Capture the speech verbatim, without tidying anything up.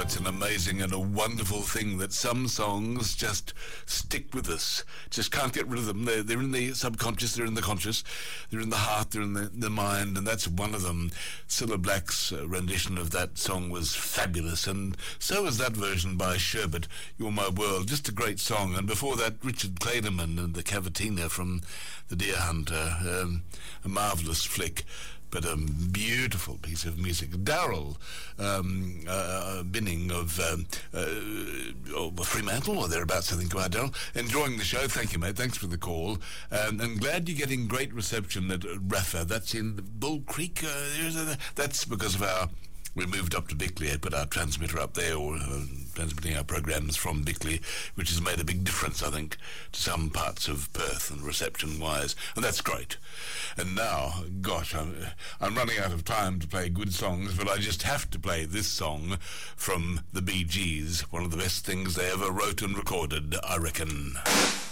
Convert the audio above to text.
it's an amazing and a wonderful thing that some songs just stick with us. Just can't get rid of them. They're, they're in the subconscious, they're in the conscious, they're in the heart, they're in the, the mind, and that's one of them. Cilla Black's uh, rendition of that song was fabulous, and so was that version by Sherbet, You're My World. Just a great song. And before that, Richard Clayderman and the Cavatina from The Deer Hunter, um, a marvellous flick, but a beautiful piece of music. Daryl um, uh, Binning of um, uh, oh, Fremantle, or thereabouts, I think, about Daryl. Enjoying the show. Thank you, mate. Thanks for the call. Um, I'm glad you're getting great reception at Rafa. That's in Bull Creek. Uh, that's because of our... We moved up to Bickley and put our transmitter up there, or uh, transmitting our programs from Bickley, which has made a big difference, I think, to some parts of Perth and reception-wise, and that's great. And now, gosh, I'm, I'm running out of time to play good songs, but I just have to play this song from the Bee Gees, one of the best things they ever wrote and recorded, I reckon.